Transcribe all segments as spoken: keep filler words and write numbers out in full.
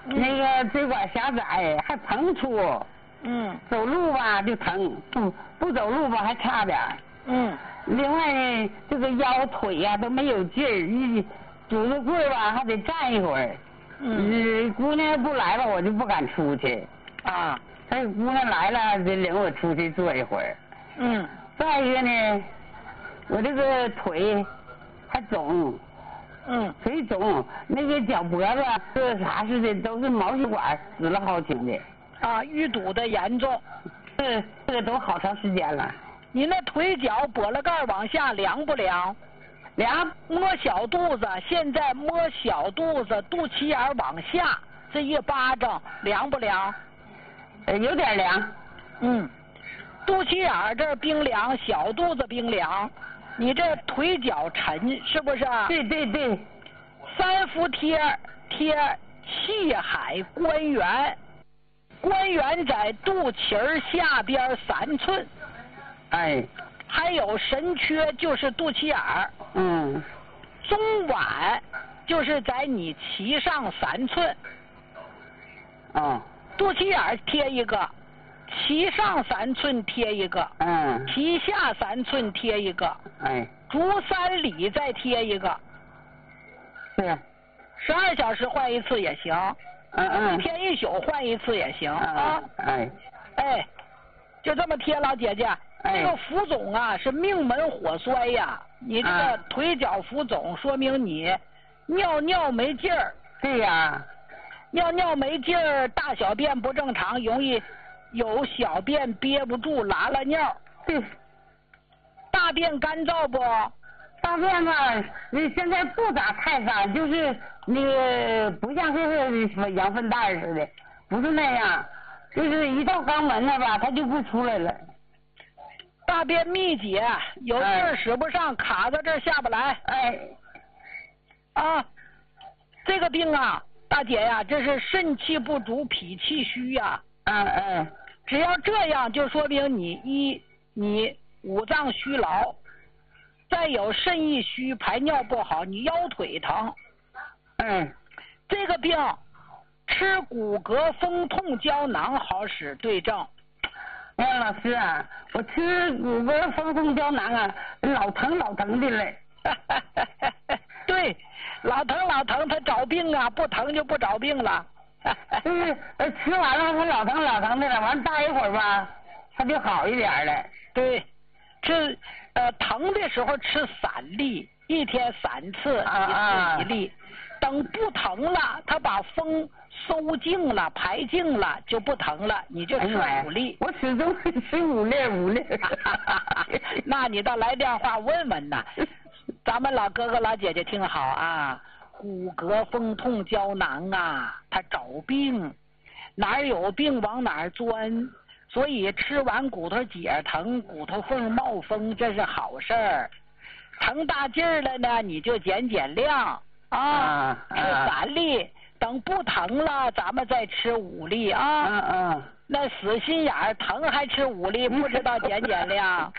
那个椎管狭窄，还膨出。 嗯。 走路吧就疼，不不走路吧还差点。 嗯。 另外呢，这个腰腿呀、啊、都没有劲儿，一拄着棍儿吧还得站一会儿。 嗯。 姑娘不来了，我就不敢出去。 啊。 但是姑娘来了，得领我出去坐一会儿。 嗯。 再一个呢，我这个腿还肿。 嗯。 腿肿，那个脚脖子这啥似的，都是毛细管死了好挺的。 啊，淤堵的严重。 这这个都好长时间了。 你那腿脚跛了盖往下凉不凉？ 凉。 摸小肚子，现在摸小肚子，肚脐眼往下这一巴掌凉不凉？ 呃，有点凉。 嗯，肚脐眼这儿冰凉，小肚子冰凉，你这腿脚沉是不是？ 对对对。 三伏贴贴气海关元，关元在肚脐儿下边三寸。 哎。 还有神阙就是肚脐眼儿。 嗯。 中脘就是在你脐上三寸。 哦。 肚脐眼贴一个，脐上三寸贴一个。 嗯。 脐下三寸贴一个。 哎。 足三里再贴一个。 是。 十二小时换一次也行。 嗯嗯。 一天一宿换一次也行。 嗯、 啊。 哎。 哎，就这么贴，老姐姐。 哎、 这个浮肿啊是命门火衰呀，你这个腿脚浮肿，说明你尿尿没劲儿。 对呀。 尿尿没劲儿，大小便不正常，容易有小便憋不住拉了尿。 对。 大便干燥不？ 大便吧，你现在不咋太干，就是那个不像是什么羊粪蛋似的，不是那样，就是一到肛门那吧，它就不出来了。 大便秘结，有劲儿使不上，哎、卡在这儿下不来。 哎。 啊，这个病啊，大姐呀，这是肾气不足，脾气虚呀。 嗯嗯。 只要这样，就说明你一你五脏虚劳。再有肾气虚，排尿不好，你腰腿疼。 嗯。 这个病吃骨骼风痛胶囊好使对症。 哎，老师啊，我吃骨骼风痛胶囊啊，老疼老疼的嘞。 对，老疼老疼，他找病啊，不疼就不找病了。 就是呃，吃完了他老疼老疼的了，完大一会儿吧，他就好一点了。 对，吃呃疼的时候吃散粒，一天三次，一次一粒。啊啊等不疼了，他把风收净了，排净了，就不疼了，你就吃五粒。 我始终是吃五粒五粒。 那你倒来电话问问呐。咱们老哥哥老姐姐听好啊，骨骼风痛胶囊啊，它找病，哪儿有病往哪儿钻，所以吃完骨头节疼，骨头缝冒风，这是好事儿。疼大劲儿了呢，你就减减量。啊，吃三粒，等不疼了，咱们再吃五粒啊。 嗯嗯。 那死心眼儿，疼还吃五粒，不知道减减量。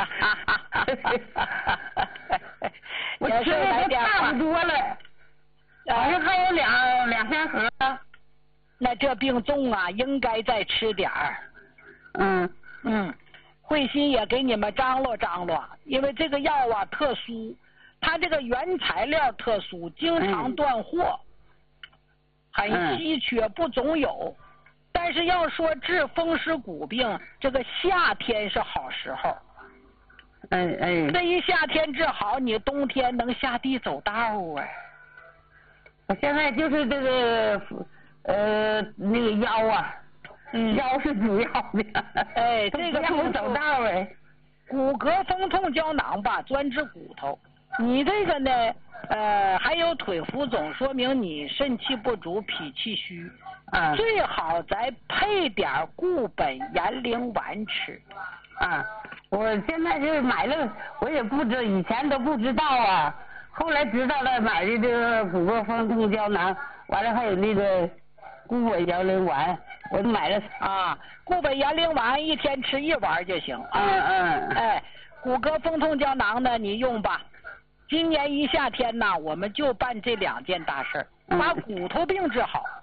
我吃的都差不多了，好像还有两两三盒。 那这病重啊，应该再吃点儿。 嗯嗯，慧心也给你们张罗张罗，因为这个药啊特殊。它这个原材料特殊，经常断货，很稀缺，不总有。但是要说治风湿骨病，这个夏天是好时候。 哎哎。 这一夏天治好，你冬天能下地走道啊。 我现在就是这个呃那个腰啊，嗯、腰是主要的。 哎，这个不让我走道哎。 骨骼风痛胶囊吧，专治骨头。你这个呢，呃，还有腿浮肿，说明你肾气不足，脾气虚。 啊。 最好再配点固本延龄丸吃。 啊，我现在就是买了，我也不知，以前都不知道啊，后来知道了，买的这个骨骼风痛胶囊，完了还有那个固本延龄丸，我买了啊，固本延龄丸一天吃一丸就行。 嗯嗯。 哎，骨骼风痛胶囊呢，你用吧。今年一夏天呢，我们就办这两件大事儿，把骨头病治好。